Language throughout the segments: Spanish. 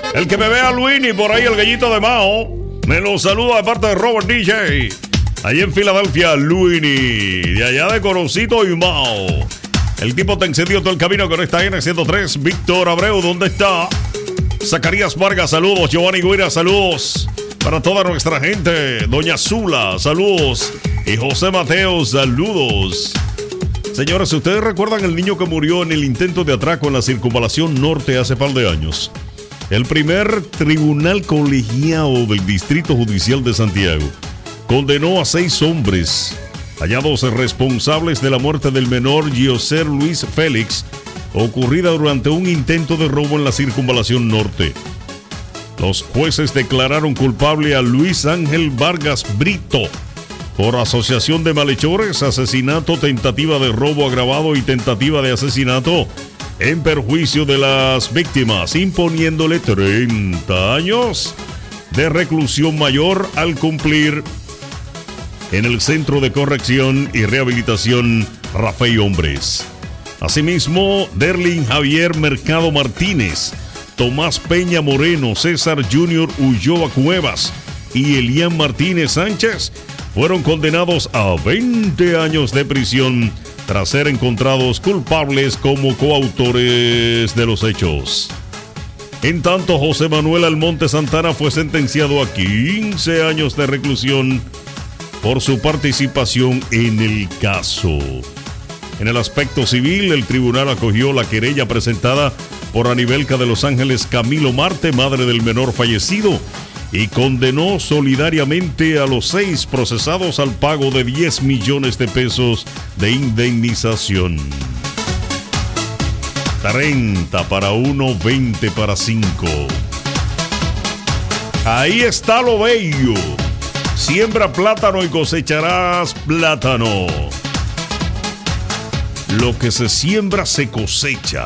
El que me vea Luini por ahí, el gallito de Mao, me lo saluda de parte de Robert DJ. Ahí en Filadelfia, Luini, de allá de Corocito y Mao. El tipo te encendió todo el camino con esta N103. Víctor Abreu, ¿dónde está? Zacarías Vargas, saludos. Giovanni Guira, saludos. Para toda nuestra gente. Doña Zula, saludos. Y José Mateo, saludos. Señores, ¿ustedes recuerdan el niño que murió en el intento de atraco en la Circunvalación Norte hace par de años? El primer tribunal colegiado del Distrito Judicial de Santiago condenó a 6 hombres hallados responsables de la muerte del menor Gioser Luis Félix, ocurrida durante un intento de robo en la Circunvalación Norte. Los jueces declararon culpable a Luis Ángel Vargas Brito por asociación de malhechores, asesinato, tentativa de robo agravado y tentativa de asesinato en perjuicio de las víctimas, imponiéndole 30 años de reclusión mayor al cumplir en el Centro de Corrección y Rehabilitación Rafael Hombres. Asimismo, Derlin Javier Mercado Martínez, Tomás Peña Moreno, César Junior Ulloa Cuevas y Elian Martínez Sánchez fueron condenados a 20 años de prisión tras ser encontrados culpables como coautores de los hechos. En tanto, José Manuel Almonte Santana fue sentenciado a 15 años de reclusión por su participación en el caso. En el aspecto civil, el tribunal acogió la querella presentada por Anibelca de Los Ángeles Camilo Marte, madre del menor fallecido, y condenó solidariamente a los 6 procesados al pago de 10 millones de pesos de indemnización. 30 para 1, 20 para 5. Ahí está lo bello. Siembra plátano y cosecharás plátano. Lo que se siembra se cosecha.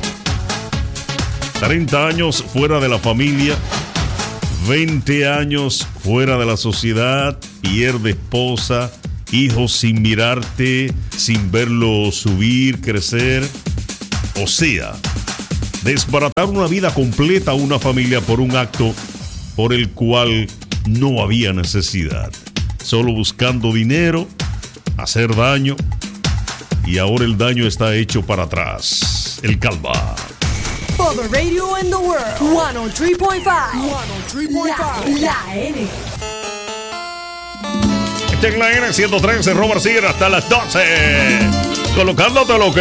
30 años fuera de la familia, 20 años fuera de la sociedad, pierde esposa, hijos sin mirarte, sin verlo subir, crecer. O sea, desbaratar una vida completa a una familia por un acto por el cual no había necesidad, solo buscando dinero, hacer daño, y ahora el daño está hecho para atrás. El Calva. For the radio in the world, 103.5. 103.5. La N. Esta es la N103, Robert sigue hasta las 12. Colocándote lo que